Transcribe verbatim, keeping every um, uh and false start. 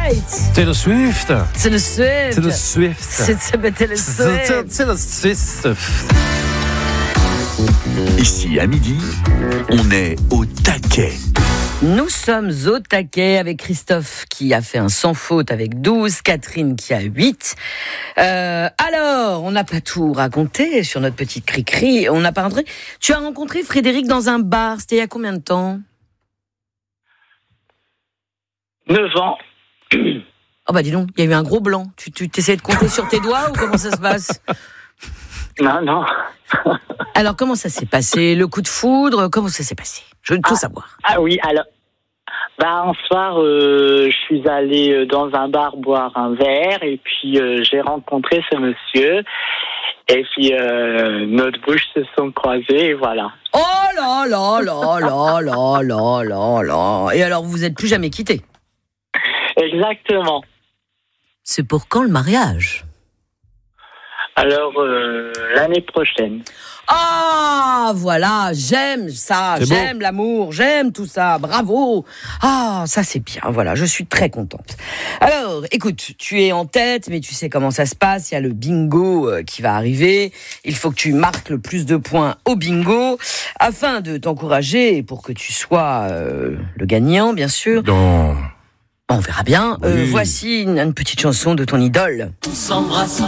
right. Taylor Swift. C'est le Swift. Taylor Swift. C'est c'est Taylor Swift. C'est le Swift. Ici, à midi, on est au taquet. Nous sommes au taquet avec Christophe qui a fait un sans faute avec douze, Catherine qui a huit. Euh, alors, on n'a pas tout raconté sur notre petite cri-cri. On n'a pas rentré. Tu as rencontré Frédéric dans un bar. C'était il y a combien de temps ? neuf ans. Oh bah dis donc, il y a eu un gros blanc. Tu, tu t'essayes de compter sur tes doigts ou comment ça se passe ? Non, non. Alors, comment ça s'est passé ? Le coup de foudre, comment ça s'est passé ? Je veux tout ah, savoir. Ah oui, alors... Bah, un soir, euh, je suis allée dans un bar boire un verre et puis euh, j'ai rencontré ce monsieur et puis euh, nos bouches se sont croisées et voilà. Oh là là là là là là là là. Et alors, vous n'êtes plus jamais quittés ? Exactement. C'est pour quand le mariage ? Alors, euh, l'année prochaine. Ah, voilà, j'aime ça, C'est j'aime beau. l'amour, j'aime tout ça, bravo. Ah, ça c'est bien, voilà, je suis très contente. Alors, écoute, tu es en tête, mais tu sais comment ça se passe, il y a le bingo euh, qui va arriver, il faut que tu marques le plus de points au bingo, afin de t'encourager, et pour que tu sois euh, le gagnant, bien sûr. Non. On verra bien, Oui. euh, voici une, une petite chanson de ton idole. On s'embrasse.